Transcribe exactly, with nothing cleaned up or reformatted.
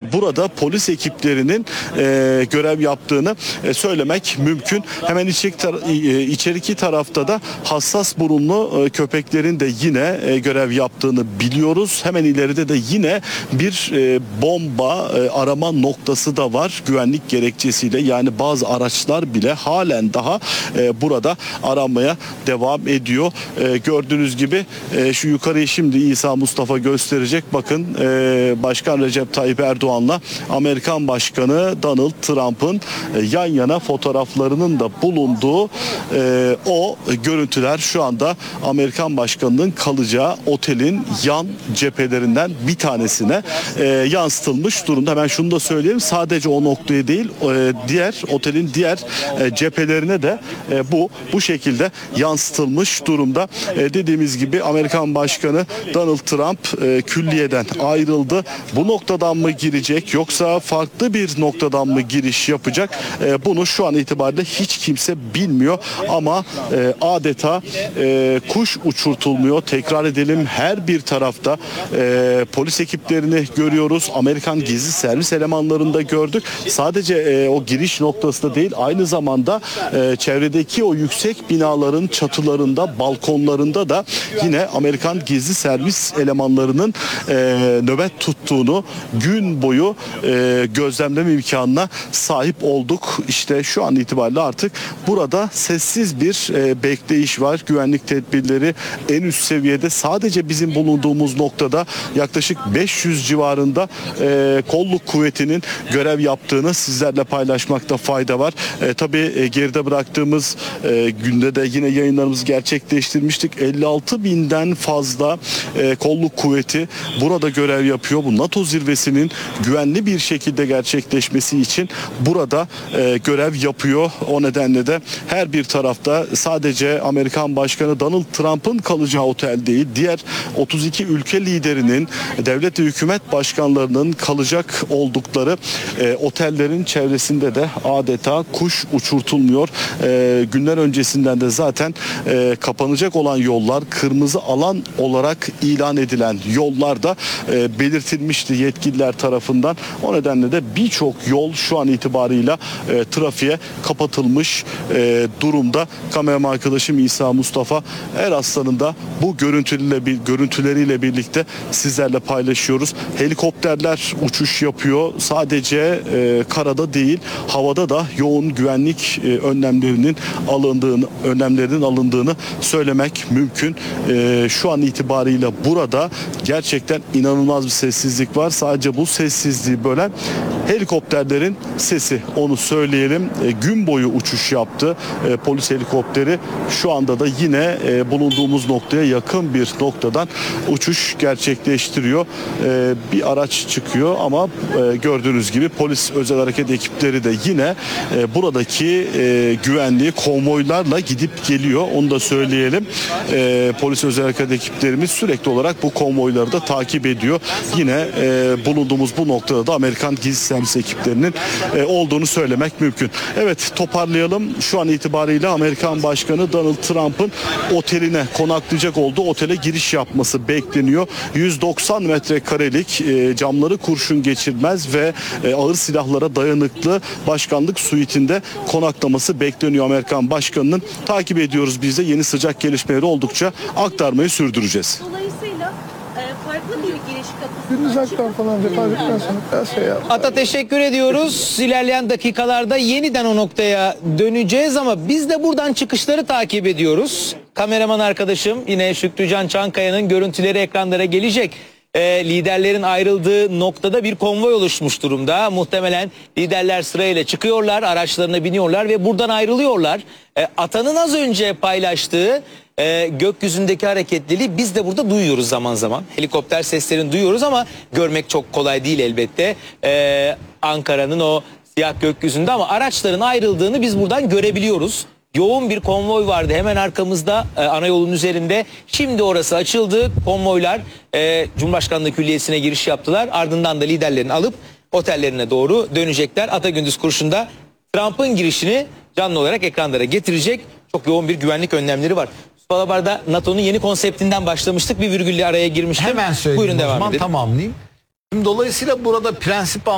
e, burada polis ekiplerinin e, görev yaptığını e, söylemek mümkün. Hemen içerik tar- e, içeriki tarafta da hassas burunlu e, köpeklerin de yine e, görev yaptığını biliyoruz. Hemen ileride de yine bir e, bomba e, arama noktası da var güvenlik gerekçesiyle. Yani bazı araçlar bile halen daha e, burada aranmaya devam ediyor. E, gördüğünüz gibi e, şu yukarıyı şimdi İsa Mustafa gösterecek. Bakın e, Başkan Recep Tayyip Erdoğan'la Amerikan Başkanı Donald Trump'ın e, yan yana fotoğraflarının da bulunduğu e, o görüntüler şu anda Amerikan Başkanı'nın kalacağı otelin yan cephelerinden bir tanesine e, yansıtılmış durumda. Hemen şunu da söyleyeyim. Sadece o noktaya değil e, diğer otelin diğer e, cephelerine de e, bu bu şekilde yansıtılmış durumda. E, dediğimiz gibi Amerikan Başkanı Donald Trump e, külliyeden ayrıldı. Bu noktadan mı girecek yoksa farklı bir noktadan mı giriş yapacak? E, bunu şu an itibariyle hiç kimse bilmiyor ama e, adeta e, kuş uçurtulmuyor. Tekrar edelim, her bir tarafta e, polis ekiplerini görüyoruz. Amerikan gizli servis elemanlarını da gördük. Sadece e, o giriş noktasında değil, aynı zamanda e, çevredeki o yüksek binaların çatılarında, balkonlarında da yine Amerikan gizli servis elemanlarının e, nöbet tuttuğunu gün boyu e, gözlemleme imkanına sahip olduk. İşte şu an itibariyle artık burada sessiz bir e, bekleyiş var. Güvenlik tedbirleri en üst seviyede. Sadece bizim bulunduğumuz noktada yaklaşık beş yüz civarında e, kolluk kuvvetinin görev yaptığını sizlerle paylaşmakta fayda var. E, tabii e, geride bıraktığımız e, günde de yine yayınlarımızı gerçekleştirmiştik. elli altı binden fazla e, kolluk kuvveti burada görev yapıyor. Bu NATO zirvesinin güvenli bir şekilde gerçekleşmesi için burada e, görev yapıyor. O nedenle de her bir tarafta sadece Amerikan Başkanı Donald Trump'ın kalacağı otel değil, diğer otuz iki ülke liderinin, devlet ve hükümet başkanlarının kalacak oldukları e, otellerin çevresinde de adeta kuş uçurtulmuyor. E, günler öncesinden de zaten e, kapanacak olan yollar, kırmızı alan olarak ilan edilen yollarda e, belirtilmişti yetkililer tarafından. O nedenle de birçok yol şu an itibarıyla e, trafiğe kapatılmış e, durumda. Kameraman arkadaşım İsa Mustafa Eraslan'ın da bu görüntüleriyle, görüntüleriyle birlikte sizlerle paylaşıyoruz. Helikopterler uçuş yapıyor. Sadece e, karada değil, havada da yoğun güvenlik e, önlemlerinin alındığını, önlemlerinin alındığını söylemek mümkün. E, şu an itibariyle burada gerçekten inanılmaz bir sessizlik var. Sadece bu sessizliği bölen helikopterlerin sesi, onu söyleyelim. E, gün boyu uçuş yaptı e, polis helikopteri. Şu anda da yine e, bulunduğumuz noktaya yakın bir noktadan uçuş gerçekleştiriyor. E, bir araç çıkıyor ama e, gördüğünüz gibi polis özel hareket ekipleri de yine e, buradaki e, güvenliği konvoylarla gidip geliyor. Onu da söyleyelim. E, polis özel hareket ekiplerimiz sürekli olarak bu konvoyları da takip ediyor. Yine e, bulunduğumuz bu noktada da Amerikan gizli servis ekiplerinin e, olduğunu söylemek mümkün. Evet, toparlayalım. Şu an itibariyle Amerikan Başkanı Donald Trump'ın oteline konaklayacak olduğu otele giriş yapması bekleniyor. yüz doksan metrekarelik e, camları kurşun geçirmez ve e, ağır silahlara dayanıklı başkanlık suitinde konaklaması bekleniyor Amerikan Başkanı'nın. Takip ediyoruz biz de, yeni sıcak gelişmeleri oldukça aktarmayı sürdüreceğiz. Dolayısıyla e, farklı bir giriş kapısı. Biriniz aktar falan vefat etmezseniz şey yap. Ata teşekkür ediyoruz. İlerleyen dakikalarda yeniden o noktaya döneceğiz ama biz de buradan çıkışları takip ediyoruz. Kameraman arkadaşım yine Şükrücan Çankaya'nın görüntüleri ekranlara gelecek. E, liderlerin ayrıldığı noktada bir konvoy oluşmuş durumda. Muhtemelen liderler sırayla çıkıyorlar, araçlarına biniyorlar ve buradan ayrılıyorlar. E, Ata'nın az önce paylaştığı e, gökyüzündeki hareketliliği biz de burada duyuyoruz zaman zaman. Helikopter seslerini duyuyoruz ama görmek çok kolay değil elbette. E, Ankara'nın o siyah gökyüzünde ama araçların ayrıldığını biz buradan görebiliyoruz. Yoğun bir konvoy vardı hemen arkamızda e, ana yolun üzerinde. Şimdi orası açıldı. Konvoylar e, Cumhurbaşkanlığı Külliyesi'ne giriş yaptılar. Ardından da liderlerini alıp otellerine doğru dönecekler. Atagündüz Kurşun'da Trump'ın girişini canlı olarak ekranlara getirecek. Çok yoğun bir güvenlik önlemleri var. Balabar'da NATO'nun yeni konseptinden başlamıştık. Bir virgülle araya girmiştim. Hemen söyleyeyim. Buyurun, devam zaman edelim. tamamlayayım. Şimdi dolayısıyla burada prensip